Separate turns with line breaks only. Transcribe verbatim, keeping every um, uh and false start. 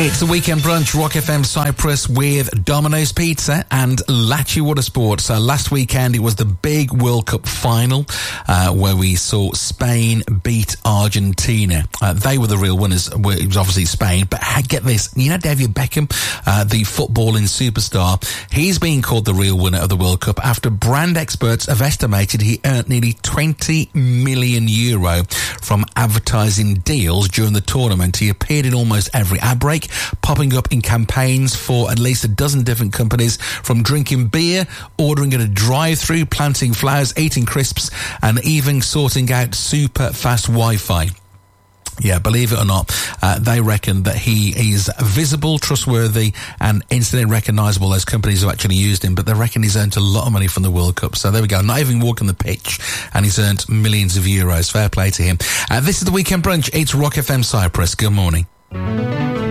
It's the Weekend Brunch, Rock F M Cyprus with Domino's Pizza and Lachie Watersports. So last weekend it was the big World Cup final uh, where we saw Spain beat Argentina. Uh, they were the real winners. It was obviously Spain, but get this, you know David Beckham, uh, the footballing superstar, he's being called the real winner of the World Cup after brand experts have estimated he earned nearly twenty million euro from advertising deals during the tournament. He appeared in almost every ad break, popping up in campaigns for at least a dozen different companies, from drinking beer, ordering at a drive-through, planting flowers, eating crisps, and even sorting out super fast Wi-Fi. Yeah, believe it or not, uh, they reckon that he is visible, trustworthy, and instantly recognisable. Those companies have actually used him, but they reckon he's earned a lot of money from the World Cup. So there we go, not even walking the pitch, and he's earned millions of euros. Fair play to him. Uh, this is the Weekend Brunch. It's Rock F M Cyprus. Good morning.